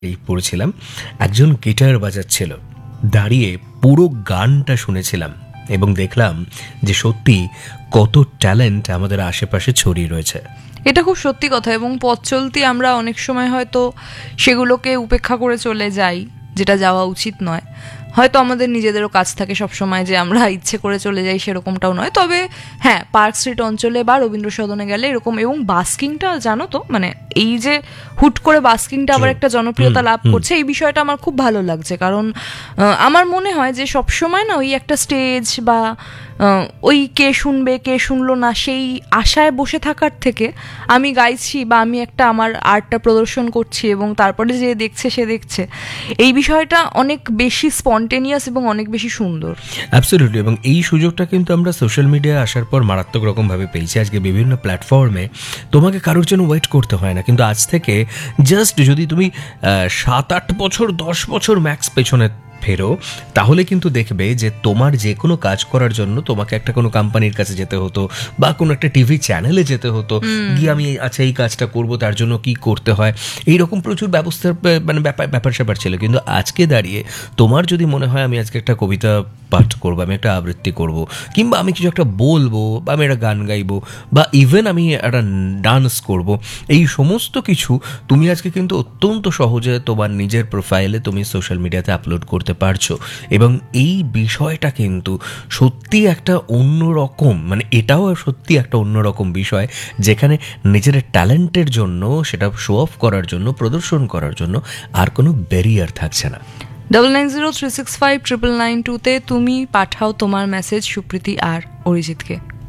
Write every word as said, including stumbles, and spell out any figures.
এই পড়েছিলাম, একজন গিটার বাজাচ্ছিল, দাঁড়িয়ে পুরো গানটা শুনেছিলাম এবং দেখলাম যে সত্যি কত ট্যালেন্ট আমাদের আশেপাশে ছড়িয়ে রয়েছে। এটা খুব সত্যি কথা, এবং পথ চলতি আমরা অনেক সময় হয়তো সেগুলোকে উপেক্ষা করে চলে যাই, যেটা যাওয়া উচিত নয়। হয়তো আমাদের নিজেদেরও কাজ থাকে সবসময় যে আমরা ইচ্ছে করে চলে যাই, সেরকমটাও নয়। তবে হ্যাঁ, পার্ক স্ট্রিট অঞ্চলে বা রবীন্দ্র সদনে গেলে এরকম, এবং বাস্কিংটা জানো তো, মানে এই যে হুট করে বাস্কিংটা আবার একটা জনপ্রিয়তা লাভ করছে, এই বিষয়টা আমার খুব ভালো লাগছে। কারণ আমার মনে হয় যে সবসময় না ওই একটা স্টেজ বা ওই কে শুনবে কে শুনলো না সেই আশায় বসে থাকার থেকে আমি গাইছি বা আমি একটা আমার আর্টটা প্রদর্শন করছি এবং তারপরে যে দেখছে সে দেখছে, এই বিষয়টা অনেক বেশি স্পন্টেনিয়াস এবং অনেক বেশি সুন্দর। অ্যাবসলিউটলি। এবং এই সুযোগটা কিন্তু আমরা সোশ্যাল মিডিয়ায় আসার পর মারাত্মক রকমভাবে পেয়েছি। আজকে বিভিন্ন প্ল্যাটফর্মে তোমাকে কারোর জন্য ওয়েট করতে হয় না, কিন্তু আজ থেকে জাস্ট যদি তুমি সাত আট বছর দশ বছর ম্যাক্স পেছনে ফেরো, তাহলে কিন্তু দেখবে যে তোমার যে কোনো কাজ করার জন্য তোমাকে একটা কোনো কোম্পানির কাছে যেতে হতো বা কোনো একটা টিভি চ্যানেলে যেতে হতো, গিয়ে আমি আচ্ছা এই কাজটা করব, তার জন্য কি করতে হয়, এইরকম প্রচুর ব্যবস্থার মানে ব্যাপার ব্যাপার স্যাপার ছিল। কিন্তু আজকে দাঁড়িয়ে তোমার যদি মনে হয় আমি আজকে একটা কবিতা পাঠ করবো, আমি একটা আবৃত্তি করব, কিংবা আমি কিছু একটা বলবো, বা আমি একটা গান গাইবো, বা ইভেন আমি একটা ডান্স করব, এই সমস্ত কিছু তুমি আজকে কিন্তু অত্যন্ত সহজে তোমার নিজের প্রোফাইলে তুমি সোশ্যাল মিডিয়াতে আপলোড করতে পারছো। এবং এই বিষয়টা কিন্তু সত্যি একটা অন্যরকম, মানে এটাও সত্যি একটা অন্যরকম বিষয়, যেখানে নিজের ট্যালেন্টের জন্য, সেটা শো অফ করার জন্য, প্রদর্শন করার জন্য আর কোনো ব্যারিয়ার থাকছে না। Double nine zero three six five triple nine টুতে তুমি পাঠাও তোমার মেসেজ সুপ্রীতি আর অরিজিৎকে।